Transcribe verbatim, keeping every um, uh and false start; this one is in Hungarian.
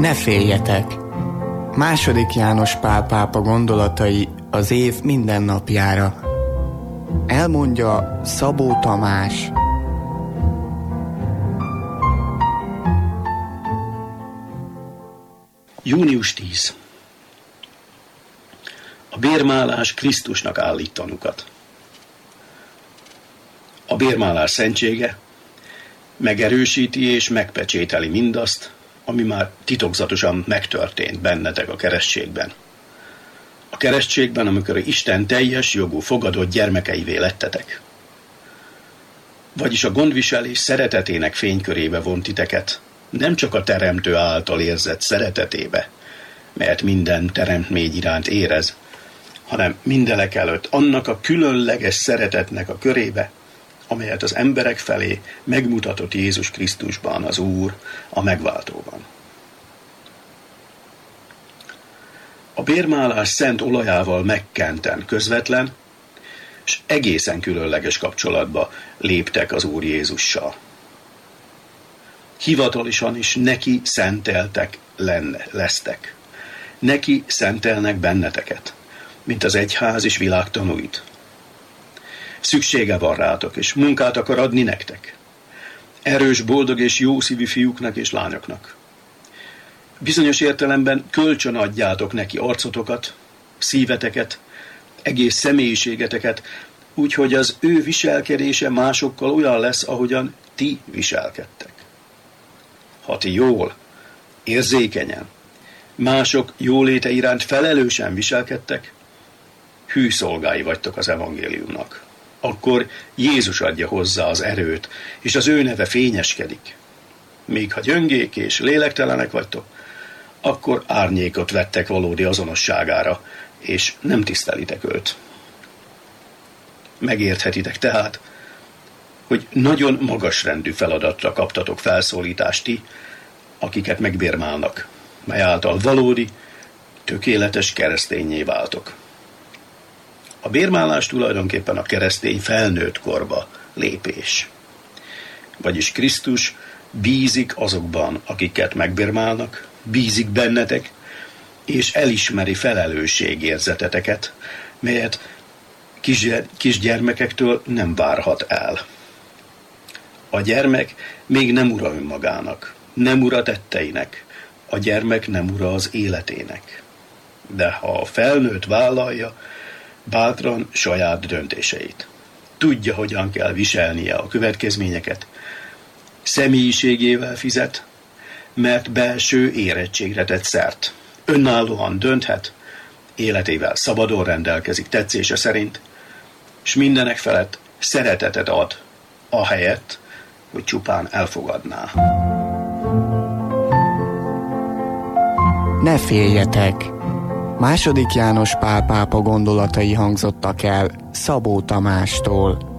Ne féljetek! Második János Pál pápa gondolatai az év minden napjára. Elmondja Szabó Tamás. június tíz. A bérmálás Krisztusnak állít tanukat. A bérmálás szentsége megerősíti és megpecsételi mindazt, ami már titokzatosan megtörtént bennetek a keresztségben. A keresztségben, amikor Isten teljes jogú fogadott gyermekeivé lettetek. Vagyis a gondviselés szeretetének fénykörébe vont titeket, nem csak a teremtő által érzett szeretetébe, mert minden teremtmény iránt érez, hanem mindenek előtt annak a különleges szeretetnek a körébe, amelyet az emberek felé megmutatott Jézus Krisztusban, az Úr, a megváltóban. A bérmálás szent olajával megkenten közvetlen, és egészen különleges kapcsolatba léptek az Úr Jézussal. Hivatalosan is neki szenteltek lenne, lesztek. Neki szentelnek benneteket, mint az egyház és világ tanúit. Szüksége van rátok, és munkát akar adni nektek. Erős, boldog és jó szívű fiúknak és lányoknak. Bizonyos értelemben kölcsön adjátok neki arcotokat, szíveteket, egész személyiségeteket, úgyhogy az ő viselkedése másokkal olyan lesz, ahogyan ti viselkedtek. Ha ti jól, érzékenyen, mások jóléte iránt felelősen viselkedtek, hű szolgái vagytok az evangéliumnak. Akkor Jézus adja hozzá az erőt, és az ő neve fényeskedik. Míg ha gyöngék és lélektelenek vagytok, akkor árnyékot vettek valódi azonosságára, és nem tisztelitek őt. Megérthetitek tehát, hogy nagyon magasrendű feladatra kaptatok felszólítást ti, akiket megbérmálnak, mely által valódi, tökéletes kereszténnyé váltok. A bérmálás tulajdonképpen a keresztény felnőtt korba lépés. Vagyis Krisztus bízik azokban, akiket megbérmálnak, bízik bennetek, és elismeri felelősségérzeteteket, melyet kisgyermekektől nem várhat el. A gyermek még nem ura önmagának, nem ura tetteinek, a gyermek nem ura az életének. De ha a felnőtt vállalja bátran saját döntéseit, tudja, hogyan kell viselnie a következményeket, személyiségével fizet, mert belső érettségre tett szert, önállóan dönthet, életével szabadon rendelkezik tetszése szerint, és mindenek felett szeretetet ad, ahelyett, hogy csupán elfogadná. Ne féljetek! Második János Pál pápa gondolatai hangzottak el Szabó Tamástól.